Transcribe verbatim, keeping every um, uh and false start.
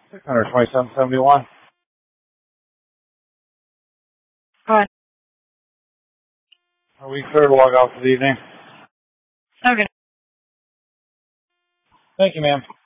six hundred twenty-seven seventy-one. Go ahead. Are we clear to log out for the evening? Okay. Thank you, ma'am.